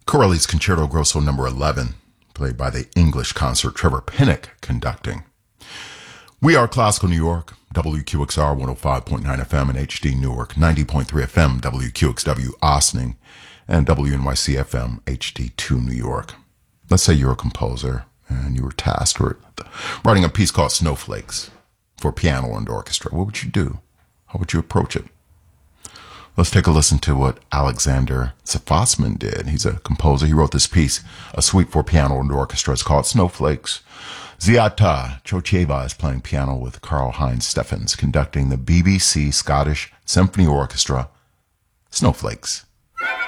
Corelli's Concerto Grosso No. 11, played by the English concert Trevor Pinnock conducting. We are Classical New York, WQXR 105.9 FM and HD Newark, 90.3 FM, WQXW Ossining, and WNYC FM HD2 New York. Let's say you're a composer and you were tasked with writing a piece called Snowflakes for piano and orchestra. What would you do? How would you approach it? Let's take a listen to what Alexander Safosman did. He's a composer. He wrote this piece, a suite for piano and orchestra. It's called Snowflakes. Ziata Chocheva is playing piano with Karl-Heinz Steffens, conducting the BBC Scottish Symphony Orchestra, Snowflakes.